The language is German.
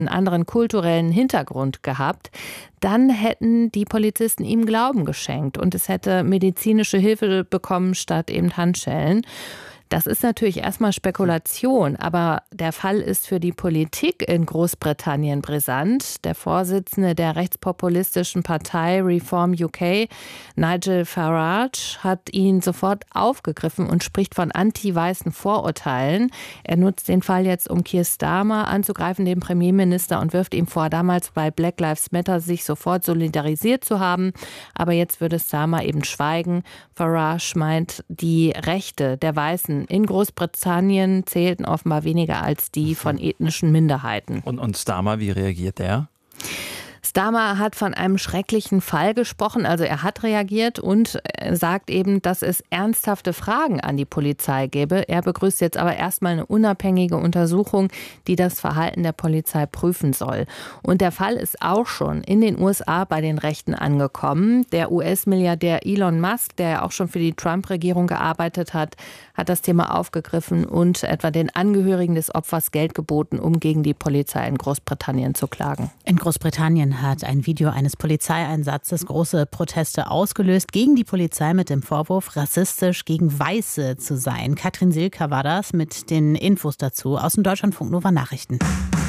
einen anderen kulturellen Hintergrund gehabt, dann hätten die Polizisten ihm Glauben geschenkt und es hätte medizinische Hilfe bekommen statt eben Handschellen. Das ist natürlich erstmal Spekulation, aber der Fall ist für die Politik in Großbritannien brisant. Der Vorsitzende der rechtspopulistischen Partei Reform UK, Nigel Farage, hat ihn sofort aufgegriffen und spricht von anti-weißen Vorurteilen. Er nutzt den Fall jetzt, um Keir Starmer anzugreifen, den Premierminister, und wirft ihm vor, damals bei Black Lives Matter sich sofort solidarisiert zu haben. Aber jetzt würde Starmer eben schweigen. Farage meint, die Rechte der Weißen in Großbritannien zählten offenbar weniger als die von ethnischen Minderheiten. Und Starmer, wie reagiert er? Starmer hat von einem schrecklichen Fall gesprochen, also er hat reagiert und sagt eben, dass es ernsthafte Fragen an die Polizei gäbe. Er begrüßt jetzt aber erstmal eine unabhängige Untersuchung, die das Verhalten der Polizei prüfen soll. Und der Fall ist auch schon in den USA bei den Rechten angekommen. Der US-Milliardär Elon Musk, der ja auch schon für die Trump-Regierung gearbeitet hat, hat das Thema aufgegriffen und etwa den Angehörigen des Opfers Geld geboten, um gegen die Polizei in Großbritannien zu klagen. In Großbritannien hat ein Video eines Polizeieinsatzes große Proteste ausgelöst gegen die Polizei mit dem Vorwurf, rassistisch gegen Weiße zu sein. Katrin Silka war das mit den Infos dazu aus dem Deutschlandfunk Nova Nachrichten.